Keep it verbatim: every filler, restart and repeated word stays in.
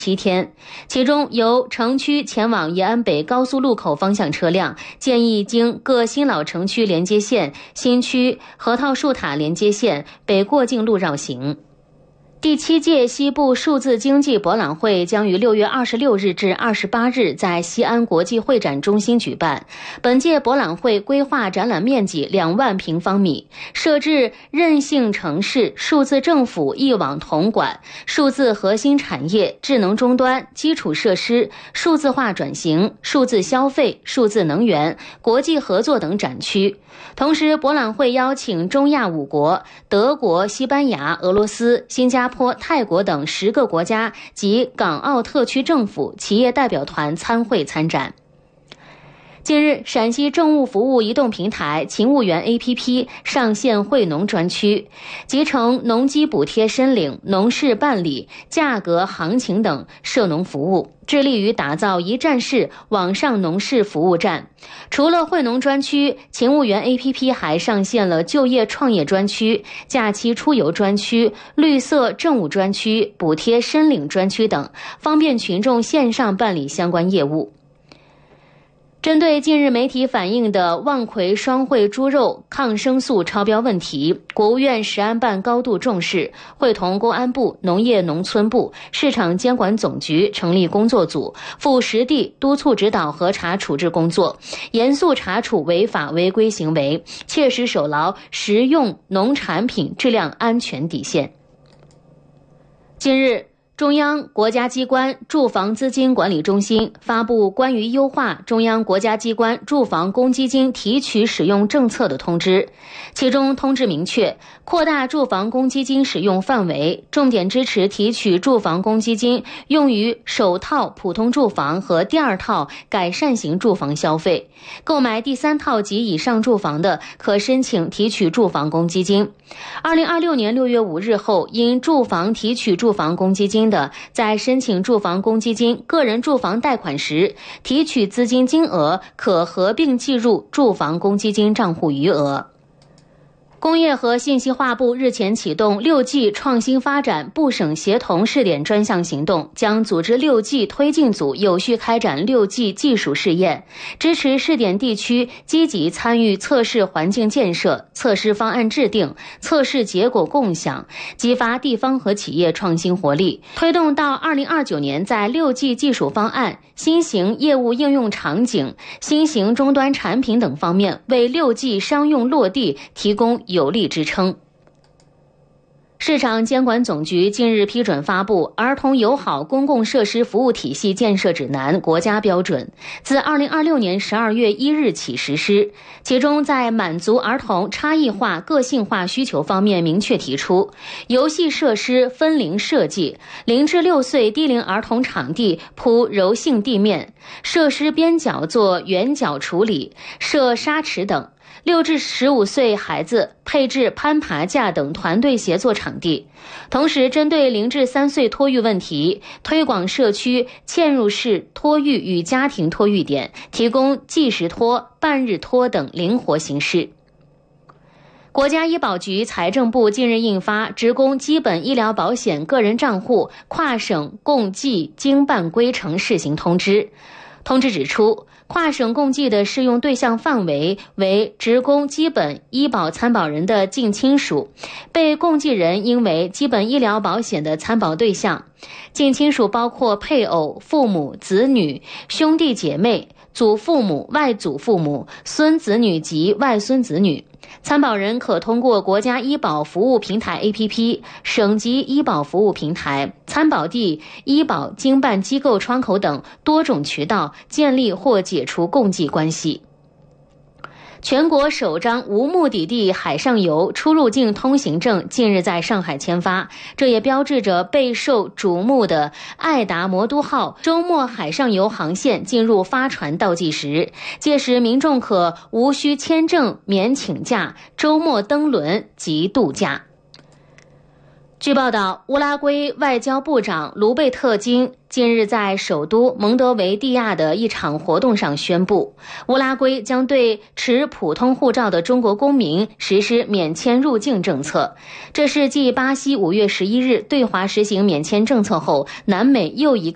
七天，其中由城区前往延安北高速路口方向车辆，建议经各新老城区连接线、新区核桃树塔连接线、北过境路绕行。第七届西部数字经济博览会将于六月二十六日至二十八日在西安国际会展中心举办。本届博览会规划展览面积两万平方米，设置韧性城市、数字政府一网统管、数字核心产业、智能终端、基础设施、数字化转型、数字消费、数字能源、国际合作等展区。同时，博览会邀请中亚五国、德国、西班牙、俄罗斯、新加坡、泰国等十个国家及港澳特区政府企业代表团参会参展。近日，陕西政务服务移动平台勤务员 A P P 上线惠农专区，集成农机补贴申领、农事办理、价格行情等涉农服务，致力于打造一站式网上农事服务站。除了惠农专区，勤务员 A P P 还上线了就业创业专区、假期出游专区、绿色政务专区、补贴申领专区等，方便群众线上办理相关业务。针对近日媒体反映的望奎双汇猪肉抗生素超标问题，国务院食安办高度重视，会同公安部、农业农村部、市场监管总局成立工作组，赴实地督促指导核查处置工作，严肃查处违法违规行为，切实守牢食用农产品质量安全底线。近日，中央国家机关住房资金管理中心发布关于优化中央国家机关住房公积金提取使用政策的通知，其中通知明确，扩大住房公积金使用范围，重点支持提取住房公积金用于首套普通住房和第二套改善型住房消费，购买第三套及以上住房的可申请提取住房公积金。二零二六年六月五日后，因住房提取住房公积金的，在申请住房公积金个人住房贷款时，提取资金金额可合并计入住房公积金账户余额。工业和信息化部日前启动六 G 创新发展部省协同试点专项行动，将组织六 G 推进组有序开展六 G 技术试验，支持试点地区积极参与测试环境建设、测试方案制定、测试结果共享，激发地方和企业创新活力，推动到二零二九年在六 G 技术方案、新型业务应用场景、新型终端产品等方面为六 G 商用落地提供有力支撑。市场监管总局近日批准发布《儿童友好公共设施服务体系建设指南》国家标准，自二零二六年十二月一日起实施。其中，在满足儿童差异化、个性化需求方面，明确提出，游戏设施分龄设计，零至六岁低龄儿童场地铺柔性地面，设施边角做圆角处理，设沙池等。六至十五岁孩子配置攀爬架等团队协作场地。同时，针对零至三岁托育问题，推广社区嵌入式托育与家庭托育点，提供即时托、半日托等灵活形式。国家医保局、财政部近日印发《职工基本医疗保险个人账户跨省共计经办规程试行通知》。通知指出，跨省共计的适用对象范围为职工基本医保参保人的近亲属，被共计人应为基本医疗保险的参保对象。近亲属包括配偶、父母、子女、兄弟姐妹、祖父母、外祖父母、孙子女及外孙子女。参保人可通过国家医保服务平台 A P P、省级医保服务平台、参保地医保经办机构窗口等多种渠道建立或解除共计关系。全国首张无目的地海上游出入境通行证近日在上海签发，这也标志着备受瞩目的爱达魔都号周末海上游航线进入发船倒计时。届时，民众可无需签证免请假，周末登轮及度假。据报道，乌拉圭外交部长卢贝特金近日在首都蒙德维利亚的一场活动上宣布，乌拉圭将对持普通护照的中国公民实施免签入境政策。这是继巴西五月十一日对华实行免签政策后，南美又一个